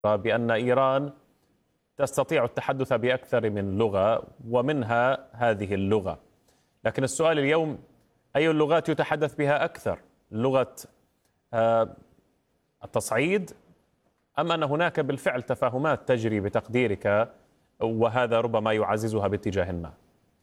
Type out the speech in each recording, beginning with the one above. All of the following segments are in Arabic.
بأن إيران تستطيع التحدث بأكثر من لغة ومنها هذه اللغة، لكن السؤال اليوم أي اللغات يتحدث بها أكثر؟ لغة التصعيد أم أن هناك بالفعل تفاهمات تجري بتقديرك وهذا ربما يعززها باتجاه ما؟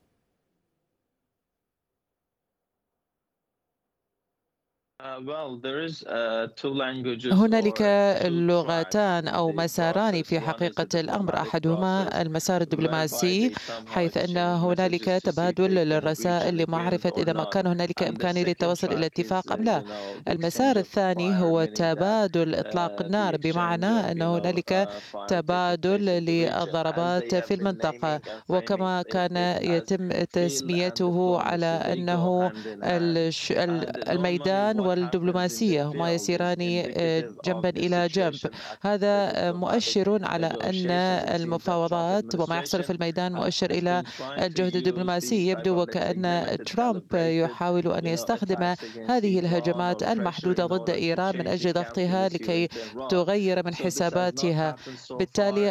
هنالك لغتان أو مساران في حقيقة الأمر، أحدهما المسار الدبلوماسي حيث أن هنالك تبادل للرسائل لمعرفة إذا ما كان هنالك إمكانية للتوصل إلى اتفاق أم لا. المسار الثاني هو تبادل إطلاق النار، بمعنى أن هنالك تبادل للضربات في المنطقة، وكما كان يتم تسميته على أنه الميدان والدبلوماسية هما يسيران جنبا إلى جنب. هذا مؤشر على أن المفاوضات وما يحصل في الميدان مؤشر إلى الجهد الدبلوماسي. يبدو وكأن ترامب يحاول أن يستخدم هذه الهجمات المحدودة ضد إيران من أجل ضغطها لكي تغير من حساباتها. بالتالي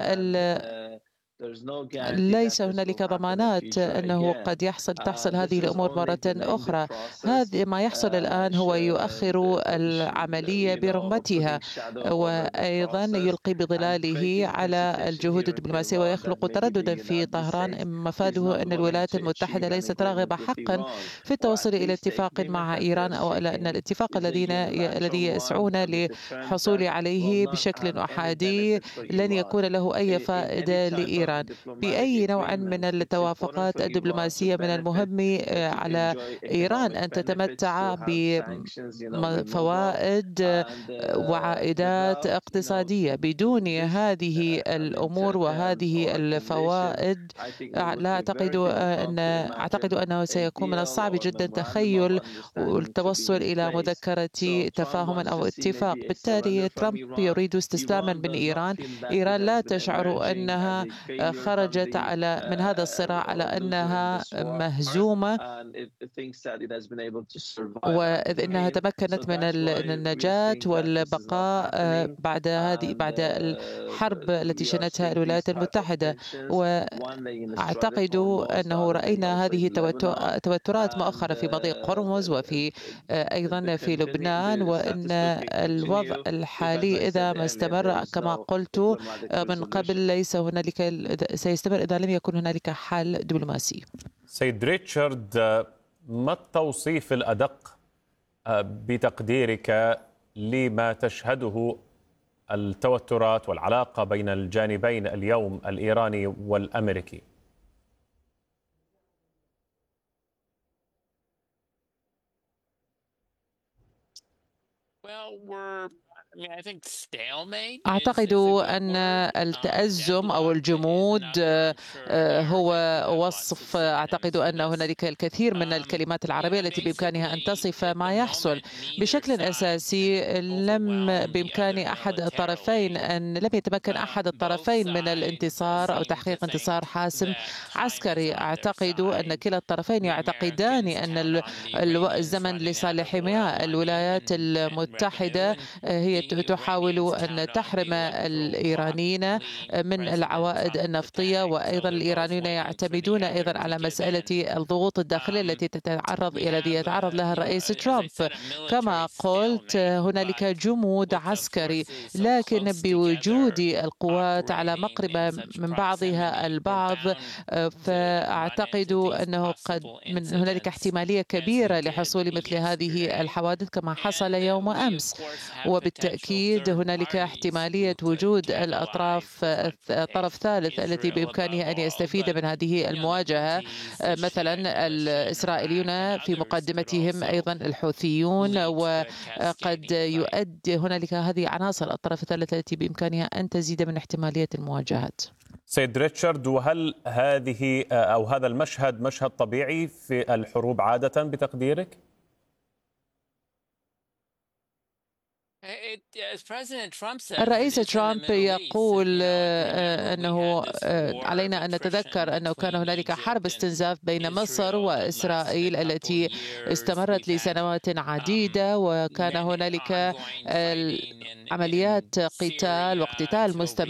ليس هنالك ضمانات أنه قد تحصل هذه الأمور مرة أخرى. هذا ما يحصل الآن هو يؤخر العملية برمتها، وأيضا يلقي بظلاله على الجهود الدبلوماسية ويخلق ترددا في طهران، مفاده أن الولايات المتحدة ليست راغبة حقا في التوصل إلى اتفاق مع إيران، أو أن الاتفاق الذي يسعون للحصول عليه بشكل أحادي لن يكون له أي فائدة لإيران. بأي نوع من التوافقات الدبلوماسية من المهم على إيران أن تتمتع بفوائد وعائدات اقتصادية. بدون هذه الأمور وهذه الفوائد أعتقد أنه سيكون من الصعب جدا تخيل التوصل إلى مذكرة تفاهم أو اتفاق. بالتالي ترامب يريد استسلاما من إيران. إيران لا تشعر أنها خرجت من هذا الصراع على أنها مهزومة، وإذ أنها تمكنت من النجاة والبقاء بعد الحرب التي شنتها الولايات المتحدة. وأعتقد أنه رأينا هذه توترات مؤخرا في مضيق هرمز وفي أيضا في لبنان، وأن الوضع الحالي إذا ما استمر كما قلت من قبل سيستمر إذا لم يكن هنالك حل دبلوماسي. سيد ريتشارد، ما التوصيف الأدق بتقديرك لما تشهده التوترات والعلاقة بين الجانبين اليوم الإيراني والأمريكي؟ أعتقد أن التأزم أو الجمود هو وصف. أعتقد أن هنالك الكثير من الكلمات العربية التي بإمكانها أن تصف ما يحصل. بشكل أساسي لم يتمكن أحد الطرفين من الانتصار أو تحقيق انتصار حاسم عسكري. أعتقد أن كلا الطرفين يعتقدان أن الزمن لصالحهما. الولايات المتحدة هي تحاول أن تحرم الإيرانيين من العوائد النفطية، وأيضا الإيرانيون يعتمدون أيضا على مسألة الضغوط الداخلية التي يتعرض لها الرئيس ترامب. كما قلت هنالك جمود عسكري، لكن بوجود القوات على مقربة من بعضها البعض، فأعتقد أنه هنالك احتمالية كبيرة لحصول مثل هذه الحوادث كما حصل يوم أمس. وبالتأكيد هنالك احتمالية وجود طرف ثالث التي بإمكانه أن يستفيد من هذه المواجهة، مثلا الإسرائيليون في مقدمتهم أيضا الحوثيون، وقد يؤدي هنالك هذه عناصر الطرف الثالث التي بإمكانها أن تزيد من احتمالية المواجهات. سيد ريتشارد، وهل هذا المشهد مشهد طبيعي في الحروب عادة بتقديرك؟ الرئيس ترامب يقول أنه علينا أن نتذكر أنه كان هنالك حرب استنزاف بين مصر وإسرائيل التي استمرت لسنوات عديدة، وكان هنالك عمليات قتال واقتتال مستمر